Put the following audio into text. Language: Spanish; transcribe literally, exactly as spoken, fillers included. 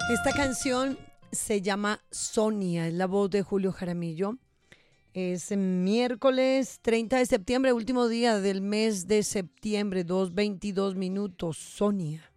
Esta canción se llama Sonia, es la voz de Julio Jaramillo. Es miércoles treinta de septiembre, último día del mes de septiembre, dos veintidós minutos. Sonia.